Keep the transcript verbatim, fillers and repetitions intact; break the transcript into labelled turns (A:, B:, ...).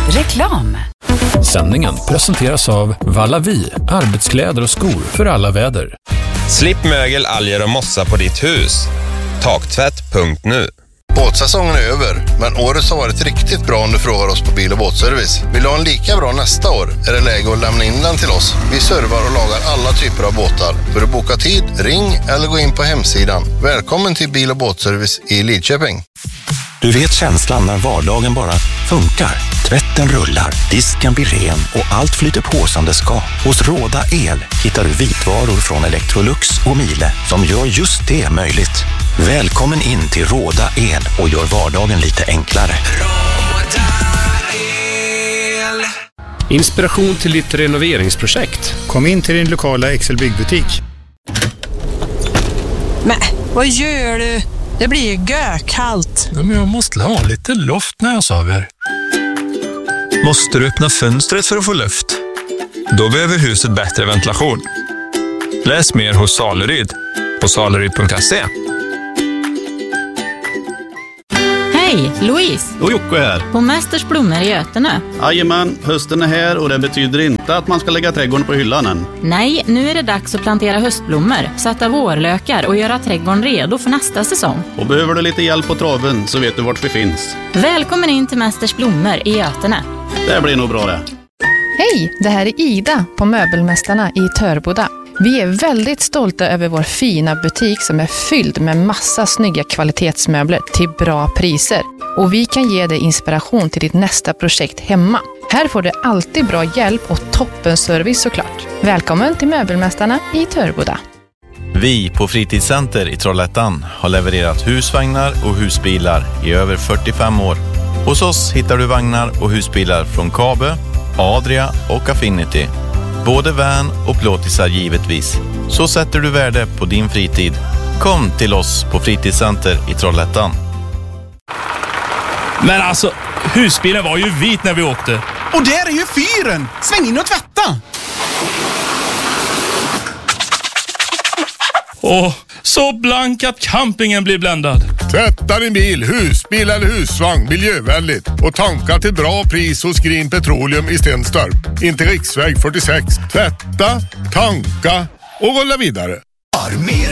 A: Reklam.
B: Sändningen presenteras av Vallavi, arbetskläder och skor för alla väder.
C: Slipp mögel, alger och mossa på ditt hus. Taktvätt punkt nu.
D: Båtsäsongen är över, men året har varit riktigt bra om du frågar oss på Bil- och båtservice. Vill du ha en lika bra nästa år är det läge att lämna in den till oss. Vi servar och lagar alla typer av båtar. För att boka tid, ring eller gå in på hemsidan. Välkommen till Bil- och båtservice i Lidköping.
E: Du vet känslan när vardagen bara funkar. Tvätten rullar, disken blir ren och allt flyter på som det ska. Hos Råda El hittar du vitvaror från Electrolux och Miele som gör just det möjligt. Välkommen in till Råda El och gör vardagen lite enklare.
F: Råda El.
B: Inspiration till ditt renoveringsprojekt.
G: Kom in till din lokala Excel byggbutik.
H: Men, vad gör du? Det blir ju gökallt.
I: Men jag måste ha lite luft när jag sover.
J: Måste du öppna fönstret för att få luft? Då behöver huset bättre ventilation. Läs mer hos Saleryd på saleryd punkt se.
K: Hej, Louise.
L: Och Jocke här.
K: På Mästers blommor i Götene.
L: Jajamän, hösten är här och det betyder inte att man ska lägga trädgården på hyllan än.
K: Nej, nu är det dags att plantera höstblommor, sätta vårlökar och göra trädgården redo för nästa säsong.
L: Och behöver du lite hjälp på traven så vet du vart vi finns.
K: Välkommen in till Mästers blommor i Götene.
L: Det blir nog bra det.
M: Hej, det här är Ida på Möbelmästarna i Törboda. Vi är väldigt stolta över vår fina butik som är fylld med massa snygga kvalitetsmöbler till bra priser. Och vi kan ge dig inspiration till ditt nästa projekt hemma. Här får du alltid bra hjälp och toppenservice såklart. Välkommen till Möbelmästarna i Törboda.
N: Vi på Fritidscenter i Trollhättan har levererat husvagnar och husbilar i över fyrtiofem år. Hos oss hittar du vagnar och husbilar från Kabe, Adria och Affinity. Både van och plåtisar givetvis. Så sätter du värde på din fritid. Kom till oss på Fritidscenter i Trollhättan.
O: Men alltså, husbilen var ju vit när vi åkte.
P: Och där är ju fyren! Sväng in och tvätta!
O: Åh, så blank att campingen blir bländad.
Q: Tvätta din bil, husbil eller husvagn miljövänligt och tanka till bra pris hos Green Petroleum i Stenstorp. Inte riksväg fyrtiosex. Tvätta, tanka och rulla vidare.